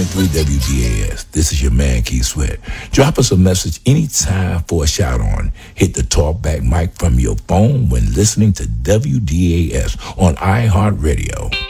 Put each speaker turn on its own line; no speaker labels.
101.3 WDAS. This is your man, Keith Sweat. Drop us a message anytime for a shout on. Hit the talkback mic from your phone when listening to WDAS on iHeartRadio.